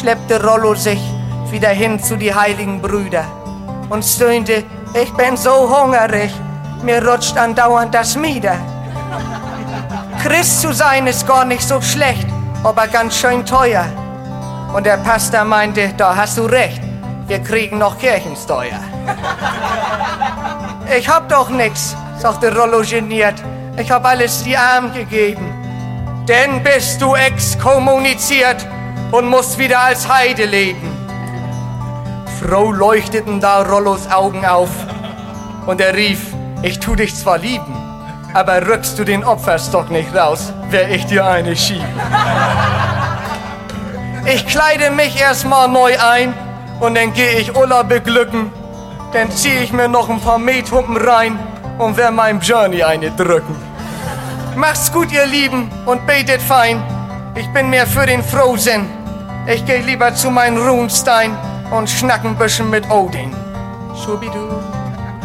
schleppte Rollo sich wieder hin zu die heiligen Brüder und stöhnte, ich bin so hungrig, mir rutscht andauernd das Mieder. Christ zu sein ist gar nicht so schlecht, aber ganz schön teuer. Und der Pastor meinte, da hast du recht, wir kriegen noch Kirchensteuer. Ich hab doch nix, sagte Rollo geniert, ich hab alles die Armen gegeben. Denn bist du exkommuniziert und musst wieder als Heide leben. Froh leuchteten da Rollos Augen auf und er rief, ich tu dich zwar lieben, aber rückst du den Opferstock nicht raus, wär ich dir eine schieben. Ich kleide mich erstmal neu ein und dann geh ich Ulla beglücken, dann zieh ich mir noch ein paar Methumpen rein und wer meinem Journey eine drücken. Macht's gut, ihr Lieben, und betet fein. Ich bin mehr für den Frohsinn. Ich geh lieber zu meinem Runstein und schnack ein bisschen mit Odin. Schubidu.